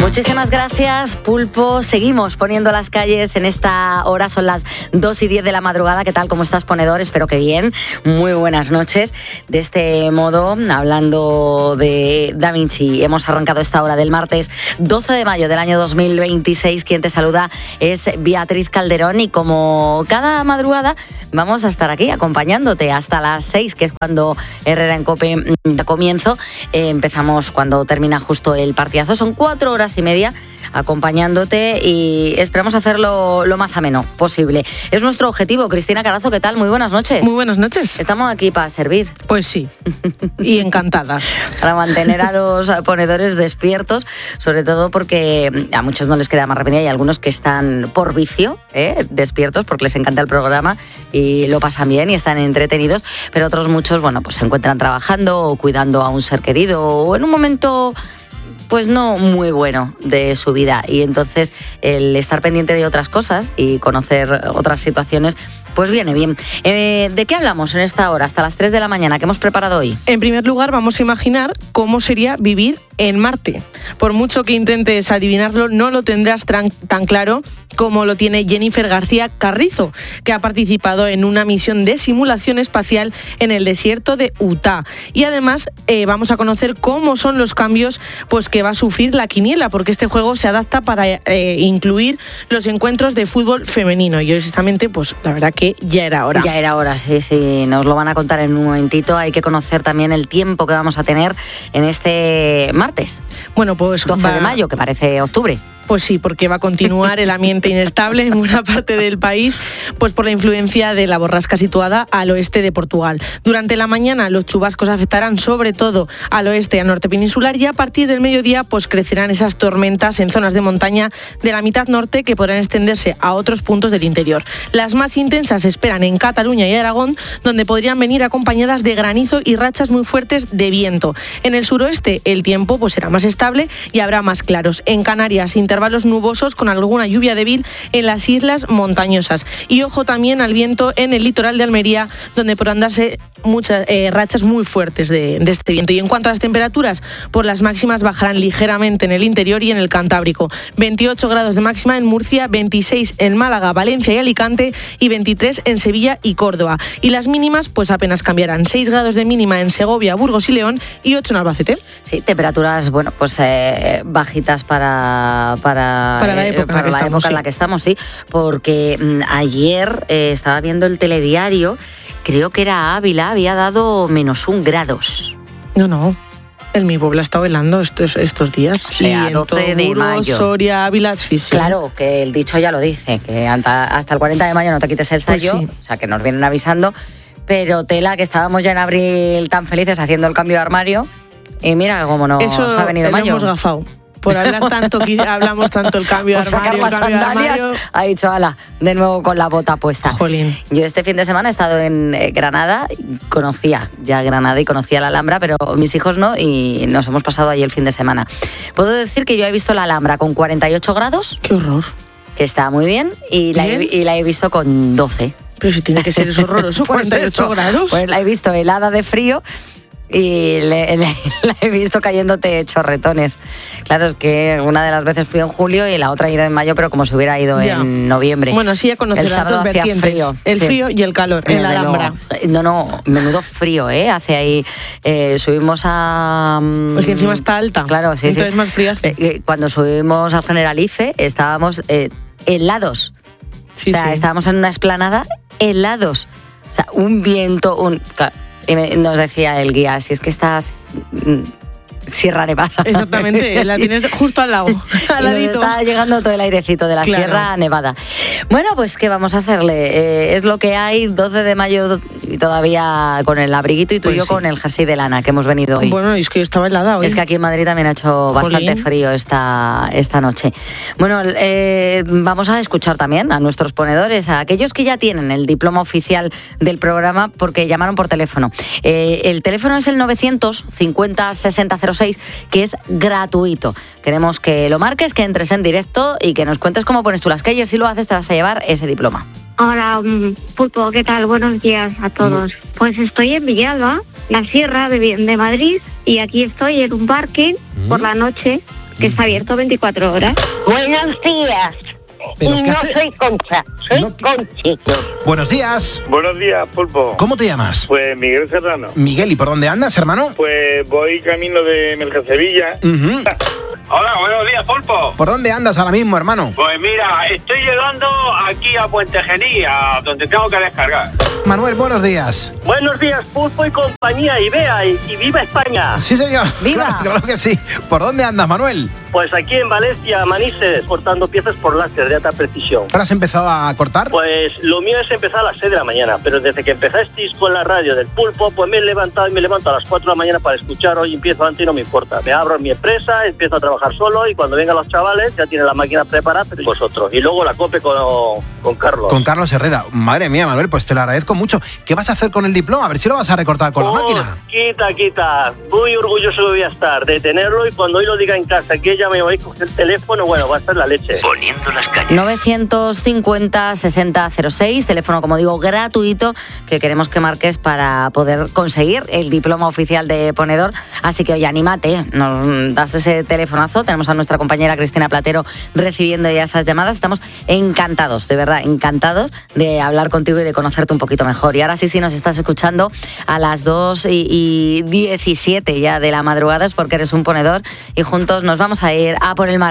Muchísimas gracias, Pulpo. Seguimos poniendo las calles en esta hora, son las 2:10 de la madrugada. ¿Qué tal? ¿Cómo estás, ponedor? Espero que bien. Muy buenas noches. De este modo, hablando de Da Vinci, hemos arrancado esta hora del martes 12 de mayo del año 2026. Quien te saluda es Beatriz Calderón y como cada madrugada vamos a estar aquí acompañándote hasta las 6, que es cuando Herrera en COPE da comienzo. Empezamos cuando termina justo el partidazo. Son 4 horas y media acompañándote y esperamos hacerlo lo más ameno posible. Es nuestro objetivo. Cristina Carazo, ¿qué tal? Muy buenas noches. Muy buenas noches. Estamos aquí para servir. Pues sí, y encantadas. Para mantener a los ponedores despiertos, sobre todo porque a muchos no les queda más remedio. Hay algunos que están por vicio, despiertos, porque les encanta el programa y lo pasan bien y están entretenidos, pero otros muchos, bueno, pues se encuentran trabajando o cuidando a un ser querido o en un momento pues no muy bueno de su vida, y entonces el estar pendiente de otras cosas y conocer otras situaciones pues viene bien. ¿De qué hablamos en esta hora hasta las 3 de la mañana? ¿Qué hemos preparado hoy? En primer lugar, vamos a imaginar cómo sería vivir en Marte. Por mucho que intentes adivinarlo, no lo tendrás tan claro como lo tiene Jennifer García Carrizo, que ha participado en una misión de simulación espacial en el desierto de Utah. Y además vamos a conocer cómo son los cambios pues que va a sufrir la quiniela, porque este juego se adapta para incluir los encuentros de fútbol femenino. Y honestamente, pues la verdad que ya era hora. Ya era hora, sí, nos lo van a contar en un momentito. Hay que conocer también el tiempo que vamos a tener en este martes. Bueno, pues 12 de mayo, que parece octubre. Pues sí, porque va a continuar el ambiente inestable en buena parte del país, pues por la influencia de la borrasca situada al oeste de Portugal. Durante la mañana los chubascos afectarán sobre todo al oeste y al norte peninsular, y a partir del mediodía pues crecerán esas tormentas en zonas de montaña de la mitad norte que podrán extenderse a otros puntos del interior. Las más intensas se esperan en Cataluña y Aragón, donde podrían venir acompañadas de granizo y rachas muy fuertes de viento. En el suroeste el tiempo pues será más estable y habrá más claros. En Canarias intervalos nubosos con alguna lluvia débil en las islas montañosas. Y ojo también al viento en el litoral de Almería, donde podrán darse muchas rachas muy fuertes de este viento. Y en cuanto a las temperaturas, pues las máximas bajarán ligeramente en el interior y en el Cantábrico. 28 grados de máxima en Murcia, 26 en Málaga, Valencia y Alicante y 23 en Sevilla y Córdoba. Y las mínimas pues apenas cambiarán. 6 grados de mínima en Segovia, Burgos y León y 8 en Albacete. Sí, temperaturas, bueno, pues bajitas para la época en la que estamos, sí, porque ayer estaba viendo el telediario, creo que era Ávila, había dado -1 grados. No, en mi pueblo ha estado helando estos días. O sea, 12 de mayo. Soria, Ávila, sí. Claro, que el dicho ya lo dice, que hasta el 40 de mayo no te quites el sayo, pues sí. O sea, que nos vienen avisando, pero tela, que estábamos ya en abril tan felices haciendo el cambio de armario, y mira cómo nos ha venido mayo. Hemos gafado. Por hablar tanto, que hablamos tanto el cambio de armario, ha dicho, ala, de nuevo con la bota puesta. Jolín. Yo este fin de semana he estado en Granada, conocía ya Granada y conocía la Alhambra, pero mis hijos no, y nos hemos pasado allí el fin de semana. Puedo decir que yo he visto la Alhambra con 48 grados. ¡Qué horror! Que está muy bien, y la he visto con 12. Pero si tiene que ser eso horroroso, 48 grados. Pues la he visto helada de frío, y la he visto cayéndote chorretones. Claro, es que una de las veces fui en julio y la otra he ido en mayo, pero como si hubiera ido en noviembre. Bueno, así ya conocerás dos vertientes, frío, el frío y el calor en la Alhambra. No, menudo frío, hace ahí. Subimos a... Es que encima está alta. Claro, sí. Entonces más frío hace. Cuando subimos al Generalife estábamos helados. Sí, o sea, estábamos en una explanada helados. O sea, un viento, y nos decía el guía, si es que estás Sierra Nevada. Exactamente, la tienes justo al lado. Al ladito. Está llegando todo el airecito de la Sierra Nevada. Bueno, pues ¿qué vamos a hacerle? Es lo que hay, 12 de mayo y todavía con el abriguito, y tú y yo con el jersey de lana que hemos venido hoy. Bueno, es que yo estaba helada hoy. Es que aquí en Madrid también ha hecho bastante frío esta noche. Bueno, vamos a escuchar también a nuestros ponedores, a aquellos que ya tienen el diploma oficial del programa, porque llamaron por teléfono. El teléfono es el 950 60 06, que es gratuito. Queremos que lo marques, que entres en directo y que nos cuentes cómo pones tú las calles. Si lo haces, te vas a llevar ese diploma. Hola, Pulpo, ¿qué tal? Buenos días a todos. Pues estoy en Villalba, la Sierra de Madrid, y aquí estoy en un parking por la noche que está abierto 24 horas. Buenos días. ¿Pero Y qué no hace? soy Concha, soy No, Conchito. Buenos días. Buenos días, Pulpo. ¿Cómo te llamas? Pues Miguel Serrano. Miguel, ¿y por dónde andas, hermano? Pues voy camino de Mercasevilla. Ujú. Hola, buenos días, Pulpo. ¿Por dónde andas ahora mismo, hermano? Pues mira, estoy llegando aquí a Puente Genil, a donde tengo que descargar. Manuel, buenos días. Buenos días, Pulpo y compañía, y vea, y viva España. Sí, señor. ¡Viva! Claro que sí. ¿Por dónde andas, Manuel? Pues aquí en Valencia, Manises, cortando piezas por láser de alta precisión. ¿Ahora has empezado a cortar? Pues lo mío es empezar a las 6 de la mañana, pero desde que empezasteis con la radio del Pulpo, pues me he levantado y me levanto a las 4 de la mañana para escuchar. Hoy empiezo antes y no me importa. Me abro en mi empresa, empiezo a trabajar solo y cuando vengan los chavales ya tienen la máquina preparada, pero vosotros. Y luego la COPE con Carlos. Con Carlos Herrera. Madre mía, Manuel, pues te lo agradezco mucho. ¿Qué vas a hacer con el diploma? A ver si lo vas a recortar con la máquina. Quita. Muy orgulloso voy a estar de tenerlo y cuando hoy lo diga en casa que ella me va a coger el teléfono, bueno, va a ser la leche. Poniendo las calles. 950-6006, teléfono, como digo, gratuito, que queremos que marques para poder conseguir el diploma oficial de ponedor. Así que, oye, anímate, nos das ese telefonazo. Tenemos a nuestra compañera Cristina Platero recibiendo ya esas llamadas. Estamos encantados, de verdad, encantados de hablar contigo y de conocerte un poquito mejor. Y ahora sí, nos estás escuchando a las 2:17 ya de la madrugada, es porque eres un ponedor y juntos nos vamos a ir a por el mar.